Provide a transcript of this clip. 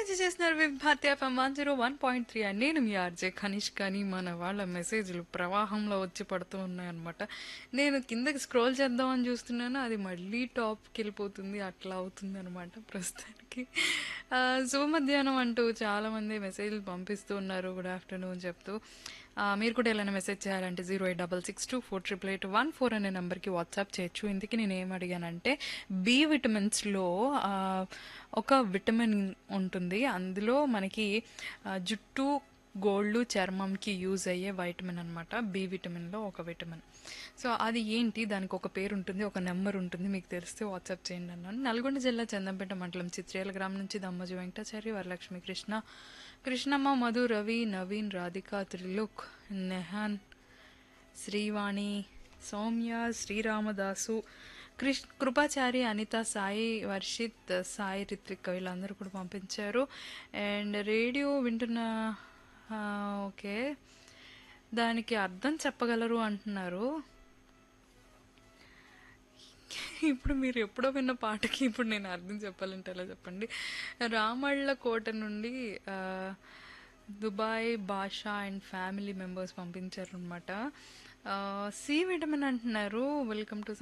Enjoy చేస్తున్నారు with Bharatiya FM 101.3 and నేను మీ RJ Khanish. కానీ మన వాళ్ళ మెసేజ్లు ప్రవాహంలో వచ్చి పడుతూ ఉన్నాయన్నమాట. నేను కిందకి స్క్రోల్ చేద్దామని చూస్తున్నాను, అది మళ్ళీ టాప్కి వెళ్ళిపోతుంది, అట్లా అవుతుంది అనమాట ప్రస్తుతానికి. శుభ మధ్యాహ్నం అంటూ చాలామంది మెసేజ్లు పంపిస్తూ ఉన్నారు, గుడ్ ఆఫ్టర్నూన్ చెప్తూ. మీరు కూడా ఏమైనా మెసేజ్ చేయాలంటే 08662488814 అనే నెంబర్కి వాట్సాప్ చేయొచ్చు. ఇందుకే నేను ఏం అడిగానంటే, బి విటమిన్స్లో ఒక విటమిన్ ఉంటుంది, అందులో మనకి జుట్టు, గోళ్ళు, చర్మంకి యూజ్ అయ్యే వైటమిన్ అనమాట. బి విటమిన్లో ఒక విటమిన్. సో అది ఏంటి, దానికి ఒక పేరు ఉంటుంది, ఒక నెంబర్ ఉంటుంది, మీకు తెలిస్తే వాట్సాప్ చేయండి అన్నాను. నల్గొండ జిల్లా చందంపేట మండలం చిత్రేల గ్రామం నుంచి దమ్మజి వెంకటాచారి, వరలక్ష్మి, కృష్ణమ్మ, మధు, రవి, నవీన్, రాధిక, త్రిలోక్, నెహాన్, శ్రీవాణి, సౌమ్య, శ్రీరామదాసు, కృపాచారి, అనిత, సాయి, వర్షిత్, సాయి రిత్విక్, వీళ్ళందరూ కూడా పంపించారు. అండ్ రేడియో వింటున్న ఓకే, దానికి అర్థం చెప్పగలరు అంటున్నారు. ఇప్పుడు మీరు ఎప్పుడో విన్న పాటకి ఇప్పుడు నేను అర్థం చెప్పాలంటే ఎలా చెప్పండి. రామళ్ళ కోట నుండి దుబాయ్ భాషా అండ్ ఫ్యామిలీ మెంబర్స్ పంపించారు అనమాట. సి విటమిన్ అంటున్నారు. Welcome to